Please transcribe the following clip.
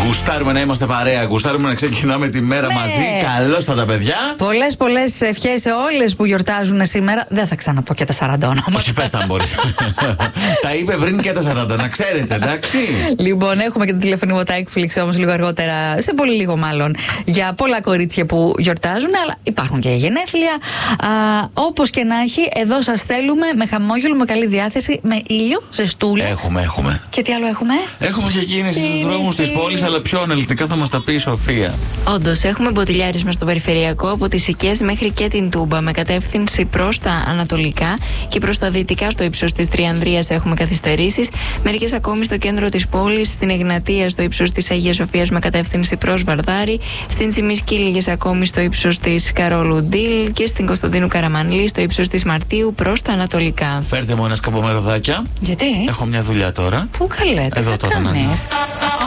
Γουστάρουμε να είμαστε παρέα, γουστάρουμε να ξεκινάμε τη μέρα μαζί. Καλώς τα παιδιά. Πολλές ευχές σε όλες που γιορτάζουν σήμερα. Δεν θα ξαναπώ και τα 40 ονόματα. Όχι, πες τα αν μπορείς. Τα είπε πριν και τα 40, να ξέρετε, εντάξει. Λοιπόν, έχουμε και το τηλεφωνήματα έκπληξη όμως λίγο αργότερα, σε πολύ λίγο μάλλον, για πολλά κορίτσια που γιορτάζουν, αλλά υπάρχουν και γενέθλια. Όπως και να έχει, εδώ σας θέλουμε με χαμόγελο, με καλή διάθεση, με ήλιο, ζεστούλα. Έχουμε. Και τι άλλο έχουμε? Έχουμε και κίνηση στους δρόμους της πόλης, αλλά πιο αναλυτικά θα μας τα πει η Σοφία. Όντως, έχουμε μποτιλιάρισμα στο περιφερειακό από τις Οικές μέχρι και την Τούμπα, με κατεύθυνση προς τα ανατολικά και προς τα δυτικά στο ύψος της Τριανδρίας έχουμε καθυστερήσεις. Μερικές ακόμη στο κέντρο της πόλης, στην Εγνατία στο ύψος της Αγίας Σοφίας με κατεύθυνση προς Βαρδάρη, στην Τσιμισκή λίγες ακόμη στο ύψος της Καρόλου Ντίλ και στην Κωνσταντίνου Καραμανλή στο ύψος της Μαρτίου προς τα ανατολικά. Φέρτε μου ένα σκαπομεροδάκια. Γιατί? Έχω μια δουλειά τώρα. Πού καλέ, τι εδώ θα τώρα κάνεις?